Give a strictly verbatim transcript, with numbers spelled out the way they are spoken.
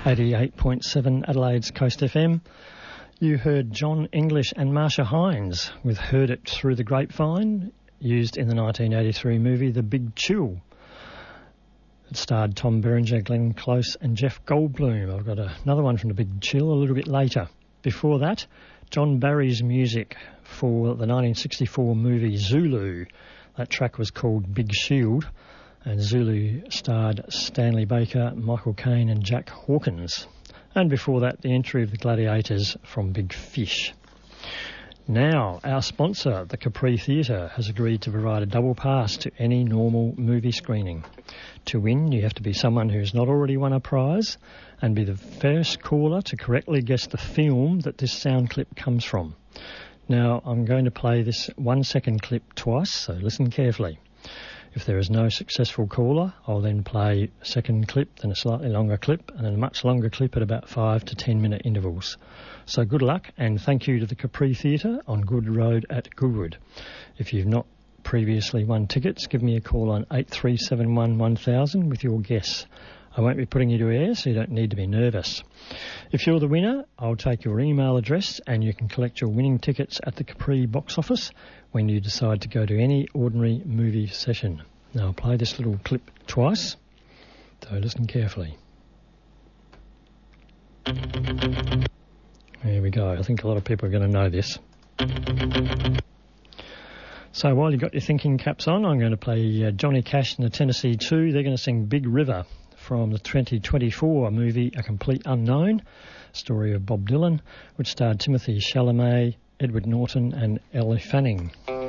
eighty-eight point seven Adelaide's Coast F M. You heard John English and Marsha Hines with Heard It Through the Grapevine, used in the nineteen eighty-three movie The Big Chill. It starred Tom Berenger, Glenn Close and Jeff Goldblum. I've got a, another one from The Big Chill a little bit later. Before that, John Barry's music for the nineteen sixty-four movie Zulu. That track was called Big Shield, and Zulu starred Stanley Baker, Michael Caine and Jack Hawkins. And before that, the entry of the Gladiators from Big Fish. Now, our sponsor, the Capri Theatre, has agreed to provide a double pass to any normal movie screening. To win, you have to be someone who's not already won a prize and be the first caller to correctly guess the film that this sound clip comes from. Now, I'm going to play this one-second clip twice, so listen carefully. If there is no successful caller, I'll then play a second clip, then a slightly longer clip, and then a much longer clip at about five to ten minute intervals. So good luck, and thank you to the Capri Theatre on Good Road at Goodwood. If you've not previously won tickets, give me a call on eight three seven one one thousand with your guess. I won't be putting you to air, so you don't need to be nervous. If you're the winner, I'll take your email address and you can collect your winning tickets at the Capri box office when you decide to go to any ordinary movie session. Now, I'll play this little clip twice, so listen carefully. There we go. I think a lot of people are going to know this. So while you've got your thinking caps on, I'm going to play uh, Johnny Cash and the Tennessee Two. They're going to sing Big River from the twenty twenty-four movie A Complete Unknown, story of Bob Dylan, which starred Timothy Chalamet, Edward Norton and Elle Fanning.